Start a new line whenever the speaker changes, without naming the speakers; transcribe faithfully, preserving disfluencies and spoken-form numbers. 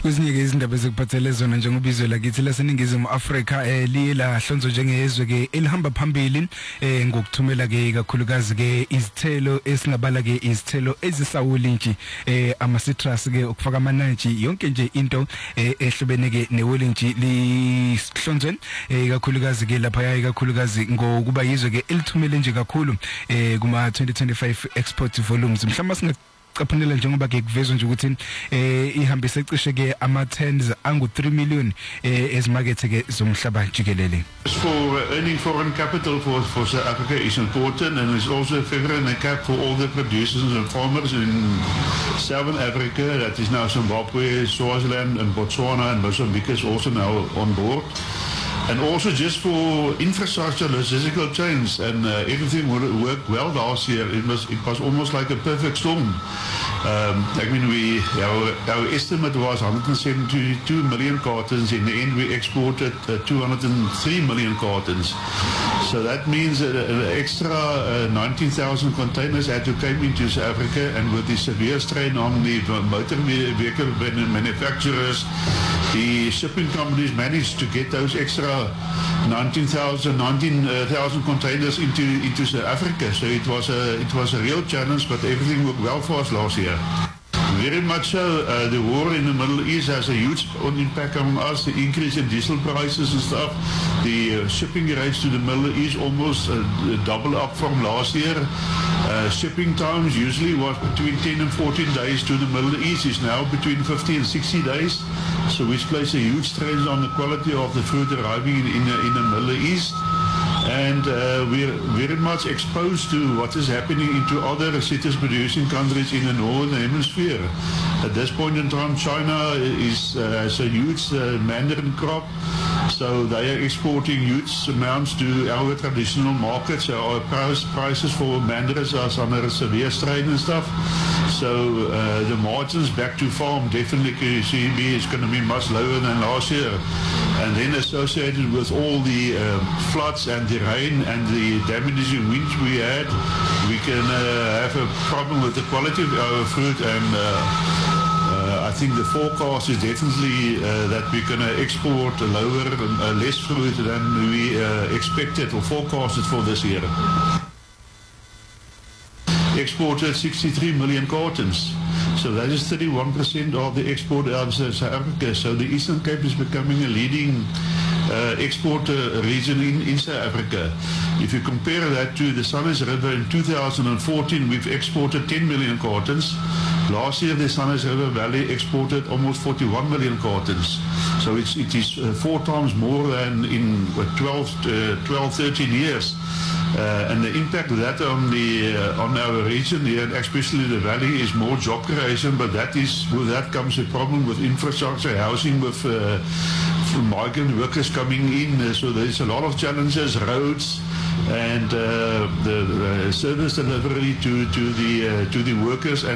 Kwezinye izindaba ezikuphathele zona njengobizwe lakithi laseningizimu Afrika eh liye lahlonzo njengezwe ke elihamba phambili eh ngokuthumela ke kakhulukazi ke izithelo esingabala ke izithelo ezisawolintshi eh ama citrus ke ukufaka amanantshi yonke nje into eh ehlobene ke newolintshi lihlonzwe eh kakhulukazi ke lapha yayi kakhulukazi ngokuba yizwe ke elithumele nje kakhulu eh kuma twenty twenty-five export volumes mhlawumbe singa Kaphanela njengoba ke kuvezwe nje ukuthi eh ihambise cishe ke ama tens angu three million eh ezimakethe ke zomhlaba jikelele.
For earning foreign capital for for South Africa is important, and it's also a feather in the cap for all the producers and farmers in Southern Africa. That is now Zimbabwe, Swaziland and Botswana, and Mozambique is also now on board. And also just for infrastructure, logistical chains, and uh, everything worked well last year. It was it was almost like a perfect storm. Um, I mean, we our, our estimate was one hundred seventy-two million cartons. In the end, we exported uh, two hundred three million cartons. So that means uh, an extra uh, nineteen thousand containers had to come into South Africa, and with the severe strain on the motor vehicle manufacturers, the shipping companies managed to get those extra nineteen thousand containers into into South Africa. So it was a it was a real challenge, but everything worked well for us last year. Very much so. Uh, the war in the Middle East has a huge impact on us. The increase in diesel prices and stuff. The uh, shipping rates to the Middle East almost uh, double up from last year. Uh, shipping times usually was between ten and fourteen days to the Middle East. Is now between fifty and sixty days. So which places a huge strain on the quality of the fruit arriving in, in, the, in the Middle East. And uh, we're very much exposed to what is happening into other citrus producing countries in the northern hemisphere. At this point in time, China is uh, has a huge uh, mandarin crop, so they are exporting huge amounts to our traditional markets. So our price, prices for mandarins are under a severe strain and stuff. So uh, the margins back to farm definitely C B is going to be much lower than last year. And then associated with all the um, floods and the rain and the damaging winds we had, we can uh, have a problem with the quality of our fruit. And uh, uh, I think the forecast is definitely uh, that we're going to export lower, uh, less fruit than we uh, expected or forecasted for this year. Exported sixty-three million cartons. So that is thirty-one percent of the export out of South Africa. So the Eastern Cape is becoming a leading uh, export uh, region in, in South Africa. If you compare that to the Sunnis River in two thousand fourteen, we've exported ten million cartons. Last year, the Sunnis River Valley exported almost forty-one million cartons. So it's, it is uh, four times more than in uh, twelve, thirteen years. Uh, and the impact of that on the uh, on our region here, especially the valley, is more job creation. But that is with that comes a problem with infrastructure, housing, with uh, migrant workers coming in. Uh, so there's a lot of challenges, roads, and uh, the uh, service delivery to to the uh, to the workers. And